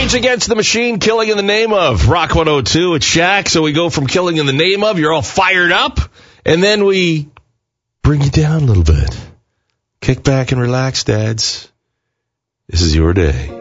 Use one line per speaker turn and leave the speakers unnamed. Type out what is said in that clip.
Rage Against the Machine, Killing in the Name of. Rock 102, it's Shaq. So we go from Killing in the Name of, you're all fired up, and then we bring you down a little bit. Kick back and relax, dads. This is your day.